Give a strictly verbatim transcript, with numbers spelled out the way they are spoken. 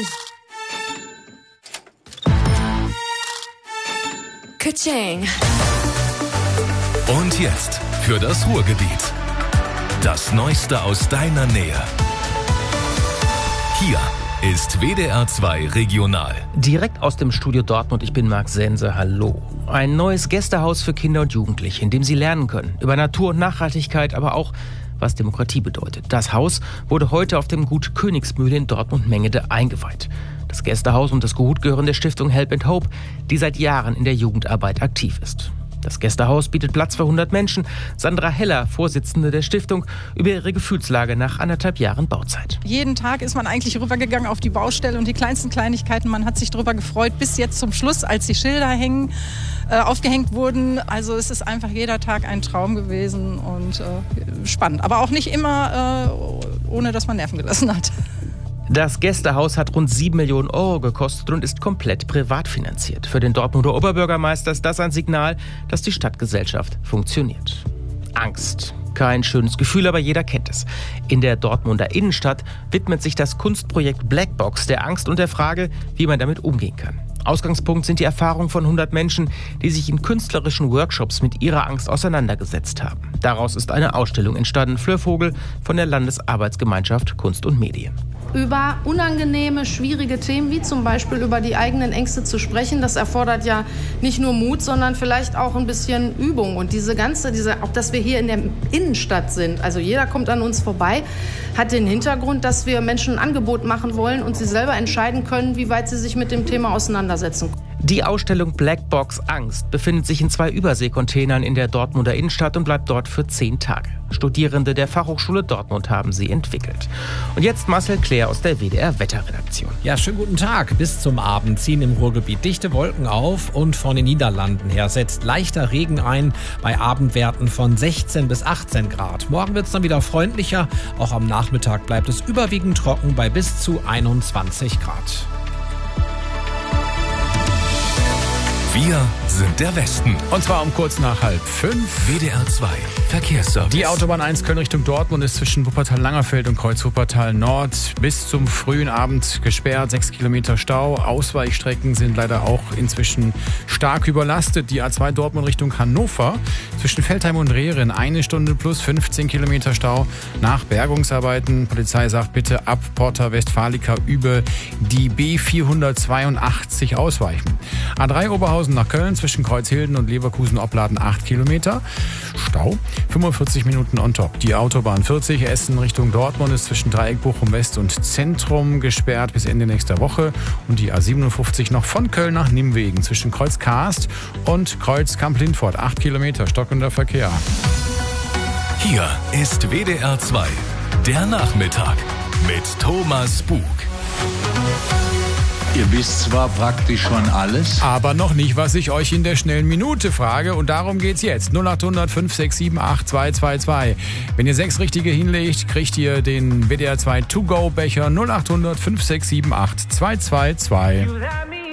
Ka-ching. Und jetzt für das Ruhrgebiet. Das Neueste aus deiner Nähe. Hier ist W D R zwei Regional. Direkt aus dem Studio Dortmund, ich bin Marc Sense, hallo. Ein neues Gästehaus für Kinder und Jugendliche, in dem sie lernen können. Über Natur und Nachhaltigkeit, aber auch, was Demokratie bedeutet. Das Haus wurde heute auf dem Gut Königsmühle in Dortmund-Mengede eingeweiht. Das Gästehaus und das Gut gehören der Stiftung Help and Hope, die seit Jahren in der Jugendarbeit aktiv ist. Das Gästehaus bietet Platz für hundert Menschen. Sandra Heller, Vorsitzende der Stiftung, über ihre Gefühlslage nach anderthalb Jahren Bauzeit. Jeden Tag ist man eigentlich rübergegangen auf die Baustelle und die kleinsten Kleinigkeiten, man hat sich darüber gefreut, bis jetzt zum Schluss, als die Schilder hängen, äh, aufgehängt wurden. Also es ist einfach jeder Tag ein Traum gewesen und äh, spannend. Aber auch nicht immer, äh, ohne dass man Nerven gelassen hat. Das Gästehaus hat rund sieben Millionen Euro gekostet und ist komplett privat finanziert. Für den Dortmunder Oberbürgermeister ist das ein Signal, dass die Stadtgesellschaft funktioniert. Angst. Kein schönes Gefühl, aber jeder kennt es. In der Dortmunder Innenstadt widmet sich das Kunstprojekt Blackbox der Angst und der Frage, wie man damit umgehen kann. Ausgangspunkt sind die Erfahrungen von hundert Menschen, die sich in künstlerischen Workshops mit ihrer Angst auseinandergesetzt haben. Daraus ist eine Ausstellung entstanden. Fleur Vogel von der Landesarbeitsgemeinschaft Kunst und Medien. Über unangenehme, schwierige Themen, wie zum Beispiel über die eigenen Ängste zu sprechen, das erfordert ja nicht nur Mut, sondern vielleicht auch ein bisschen Übung. Und diese ganze, diese, auch dass wir hier in der Innenstadt sind, also jeder kommt an uns vorbei, hat den Hintergrund, dass wir Menschen ein Angebot machen wollen und sie selber entscheiden können, wie weit sie sich mit dem Thema auseinandersetzen. Die Ausstellung Blackbox Angst befindet sich in zwei Überseekontainern in der Dortmunder Innenstadt und bleibt dort für zehn Tage. Studierende der Fachhochschule Dortmund haben sie entwickelt. Und jetzt Marcel Klär aus der W D R-Wetterredaktion. Ja, schönen guten Tag. Bis zum Abend ziehen im Ruhrgebiet dichte Wolken auf und von den Niederlanden her setzt leichter Regen ein bei Abendwerten von sechzehn bis achtzehn Grad. Morgen wird es dann wieder freundlicher. Auch am Nachmittag bleibt es überwiegend trocken bei bis zu einundzwanzig Grad. Wir sind der Westen. Und zwar um kurz nach halb fünf. W D R zwei Verkehrsservice. Die Autobahn eins Köln Richtung Dortmund ist zwischen Wuppertal-Langerfeld und Kreuz Wuppertal-Nord bis zum frühen Abend gesperrt. Sechs Kilometer Stau. Ausweichstrecken sind leider auch inzwischen stark überlastet. Die A zwei Dortmund Richtung Hannover zwischen Veltheim und Rehren eine Stunde plus fünfzehn Kilometer Stau nach Bergungsarbeiten. Polizei sagt bitte ab Porta Westfalica über die B vierhundertzweiundachtzig ausweichen. A drei Oberhausen nach Köln zwischen Kreuzhilden und Leverkusen-Opladen acht Kilometer. Stau fünfundvierzig Minuten on top. Die Autobahn vierzig Essen Richtung Dortmund ist zwischen Dreieck Bochum West und Zentrum gesperrt bis Ende nächster Woche. Und die A siebenundfünfzig noch von Köln nach Nimwegen zwischen Kreuz Karst und Kreuz Kamp-Lindfort. acht Kilometer stockender Verkehr. Hier ist W D R zwei, der Nachmittag mit Thomas Bug. Ihr wisst zwar praktisch schon alles, aber noch nicht, was ich euch in der schnellen Minute frage. Und darum geht's jetzt. null acht hundert fünf sechs sieben acht zwei zwei zwei. Wenn ihr sechs richtige hinlegt, kriegt ihr den W D R zwei To-Go-Becher null acht hundert fünf sechs sieben acht zwei zwei zwei.